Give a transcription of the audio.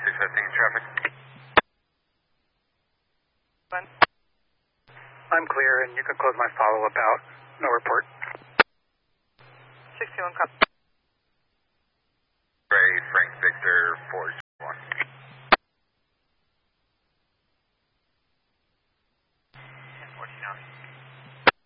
615 traffic. I'm clear, and you can close my follow-up out. No report. 61 copy.